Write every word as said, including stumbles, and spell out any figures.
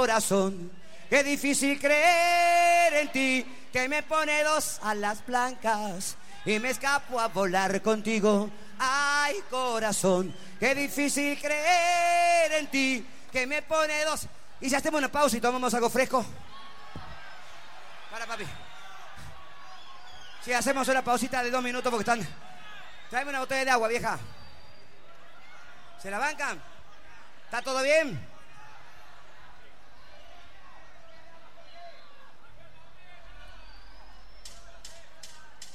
Corazón, qué difícil creer en ti, que me pone dos alas blancas y me escapo a volar contigo. Ay, corazón, qué difícil creer en ti, que me pone dos. Y si hacemos una pausa y tomamos algo fresco. Para, papi. Si hacemos una pausita de dos minutos porque están... Tráeme una botella de agua, vieja. ¿Se la bancan? ¿Está todo bien?